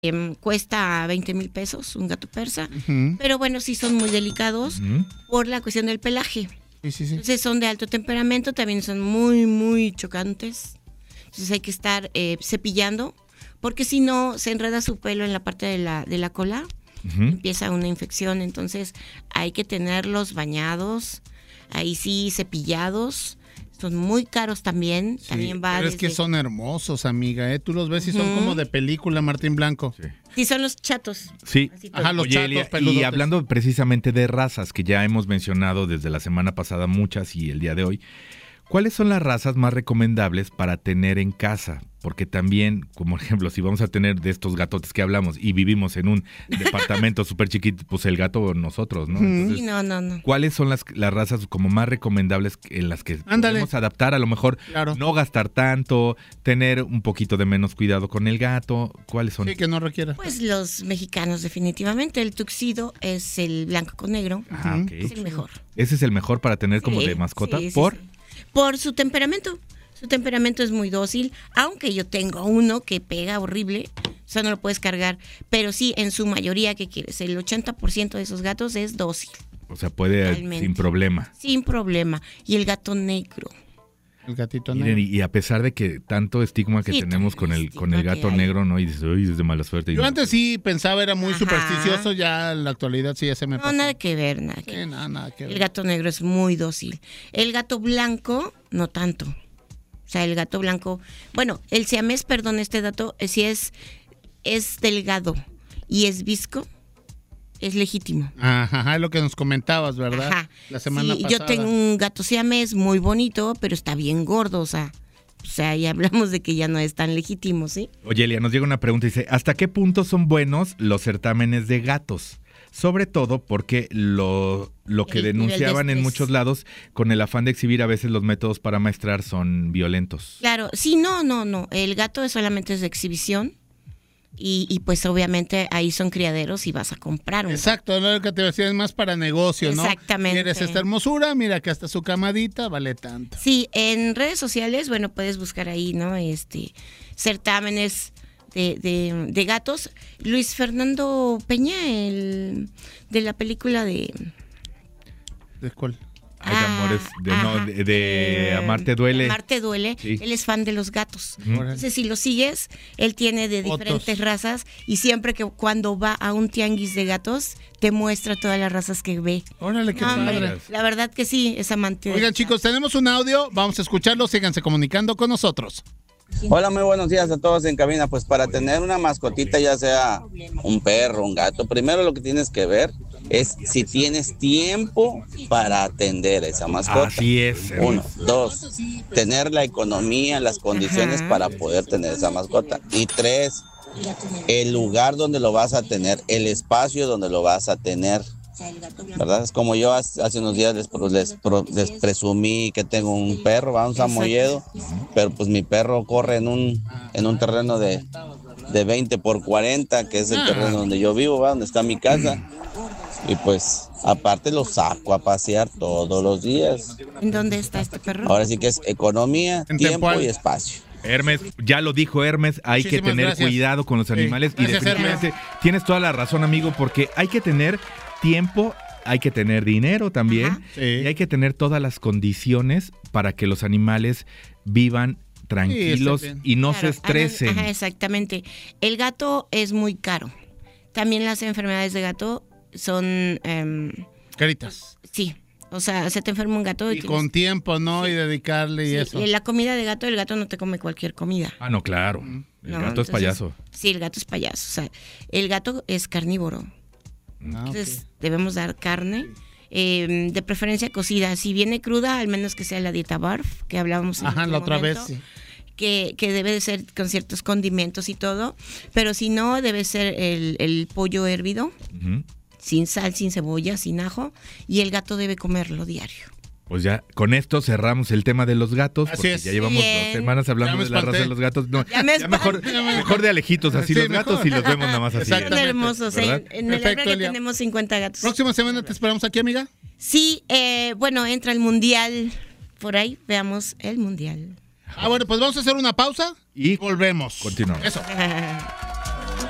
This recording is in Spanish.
Cuesta 20,000 pesos un gato persa, Ujú. pero bueno, sí son muy delicados Ujú. por la cuestión del pelaje. Sí. Entonces son de alto temperamento, también son muy, muy chocantes. Entonces hay que estar cepillando, porque si no se enreda su pelo en la parte de la cola, Ujú. empieza una infección. Entonces hay que tenerlos bañados, ahí sí cepillados. Son muy caros también. Sí, También va pero es que desde- son hermosos, amiga, ¿eh? Tú los ves y son Ujú. como de película, Martín Blanco. Sí. Sí, son los chatos. Sí. Así Ajá, los Oye, chatos Elia, y peludotes. hablando precisamente de razas, que ya hemos mencionado desde la semana pasada muchas y el día de hoy, ¿cuáles son las razas más recomendables para tener en casa? Porque también, como ejemplo, si vamos a tener de estos gatotes que hablamos y vivimos en un departamento súper chiquito, pues el gato nosotros, ¿no? Entonces, Sí, no. ¿cuáles son las razas como más recomendables en las que Ándale. podemos adaptar? A lo mejor Claro. no gastar tanto, tener un poquito de menos cuidado con el gato. ¿Cuáles son? Sí, que no requiera. Pues los mexicanos definitivamente. El tuxido es el blanco con negro. Ah, ok. Es el mejor. Ese es el mejor para tener como Sí, de mascota. sí, sí, ¿Por? sí. Por su temperamento. Su temperamento es muy dócil, aunque yo tengo uno que pega horrible, o sea, no lo puedes cargar. Pero sí, en su mayoría, ¿qué quieres? El 80% de esos gatos es dócil, O sea, puede Totalmente. sin problema. sin problema. Y el gato negro. El gatito Miren, negro. y a pesar de que tanto estigma que Sí, tenemos tanto con el estigma gato que hay. negro, ¿no? Y dices, uy, es de mala suerte. Y Yo no. antes sí pensaba, era muy Ajá. supersticioso, ya en la actualidad sí ya se me No, pasó. nada que ver, nada que Sí, ver. nada que ver. El gato negro es muy dócil. El gato blanco, no tanto. O sea, el gato blanco, bueno, el siamés, perdón, este dato, si es delgado y es visco, es legítimo. Ajá, es lo que nos comentabas, ¿verdad? Ajá. La semana Sí, pasada. yo tengo un gato siamés muy bonito, pero está bien gordo, o sea, ya hablamos de que ya no es tan legítimo, ¿sí? Oye, Elia, nos llega una pregunta. Dice, ¿hasta qué punto son buenos los certámenes de gatos? Sobre todo porque lo que El nivel de denunciaban en estrés. muchos lados, con el afán de exhibir a veces los métodos para amaestrar, son violentos. Claro, sí, no. El gato solamente es de exhibición y pues obviamente ahí son criaderos y vas a comprar un Exacto, lo que te decía es más para negocio, ¿no? Exactamente. Quieres esta hermosura, mira que hasta su camadita vale tanto. Sí, en redes sociales, bueno, puedes buscar ahí, ¿no? Certámenes de gatos. Luis Fernando Peña, de la película de... ¿De cuál? Ay, de amores, de Amarte Duele. Amarte Duele. Sí. Él es fan de los gatos. Ujú. Entonces, si lo sigues, él tiene de Fotos. diferentes razas y siempre que cuando va a un tianguis de gatos, te muestra todas las razas que ve. Órale, qué No, hombre, padre. la verdad que sí, es amante de- Oigan, chicos, tenemos un audio, vamos a escucharlo, síganse comunicando con nosotros. Hola, muy buenos días a todos en cabina. Pues para tener una mascotita, ya sea un perro, un gato, primero lo que tienes que ver es si tienes tiempo para atender a esa mascota. Así es. Uno, dos, tener la economía, las condiciones Ajá. para poder tener esa mascota. Y tres, el lugar donde lo vas a tener, el espacio donde lo vas a tener. ¿Verdad? Es como yo hace unos días les presumí que tengo un perro, un samoyedo, pero pues mi perro corre en un terreno de 20 por 40, que es el terreno donde yo vivo, ¿va? Donde está mi casa. Y pues aparte lo saco a pasear todos los días. ¿En dónde está este perro? Ahora sí que es economía, En tiempo Tempoal. y espacio. Hermes, ya lo dijo Hermes, hay que Muchísimas tener gracias. cuidado con los Sí, animales y gracias, definitivamente tienes toda la razón, amigo, porque hay que tener tiempo, hay que tener dinero también Ajá. Sí. y hay que tener todas las condiciones para que los animales vivan tranquilos bien. y no Claro, se estresen. Ajá, exactamente. El gato es muy caro. También las enfermedades de gato son, Caritas. sí, o sea, se te enferma un gato Y tienes- con tiempo, ¿no? Y dedicarle y sí, eso. la comida de gato, el gato no te come cualquier comida. Ah, no, claro. El No, gato es entonces- payaso. Sí, el gato es payaso. O sea, el gato es carnívoro. Ah, ok. Entonces debemos dar carne, de preferencia cocida. Si viene cruda, al menos que sea la dieta BARF, que hablábamos en Ajá, otro la otra vez, momento, sí. que debe de ser con ciertos condimentos y todo. Pero si no, debe ser el pollo hervido, Ujú. sin sal, sin cebolla, sin ajo. Y el gato debe comerlo diario. Pues ya, con esto cerramos el tema de los gatos, Así porque es. ya llevamos Bien. 2 semanas Ya hablando me de la raza espanté. de los gatos. No, Ya me ya mejor, espanté. mejor de alejitos, así Sí, los gatos mejor. y los vemos nada más así. Son Exactamente. hermosos. ¿Verdad? En el Perfecto, albergue Elia. tenemos 50 gatos. Próxima semana te esperamos aquí, amiga. Sí, bueno, entra el mundial. Por ahí veamos el mundial. Bueno, pues vamos a hacer una pausa Y volvemos. continuamos. Eso.